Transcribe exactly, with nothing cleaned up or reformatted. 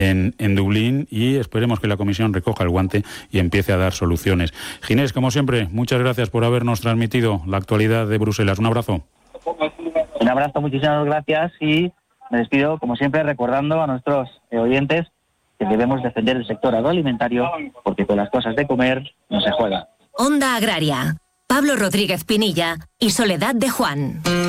en, en Dublín, y esperemos que la Comisión recoja el guante y empiece a dar soluciones. Ginés, como siempre, muchas gracias por habernos transmitido la actualidad de Bruselas. Un abrazo. Un abrazo, muchísimas gracias, y me despido, como siempre, recordando a nuestros eh, oyentes que debemos defender el sector agroalimentario, porque con las cosas de comer no se juega. Onda Agraria, Pablo Rodríguez Pinilla y Soledad de Juan.